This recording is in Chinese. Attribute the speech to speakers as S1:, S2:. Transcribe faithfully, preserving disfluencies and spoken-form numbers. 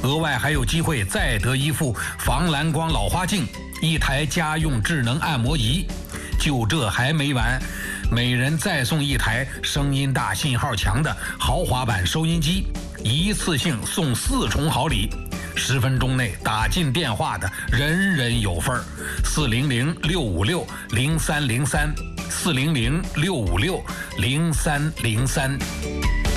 S1: 额外还有机会再得一副防蓝光老花镜，一台家用智能按摩仪。就这还没完，每人再送一台声音大、信号强的豪华版收音机，一次性送四重好礼。十分钟内打进电话的人人有份儿。四零零六五六零三零三，四零零六五六零三零三。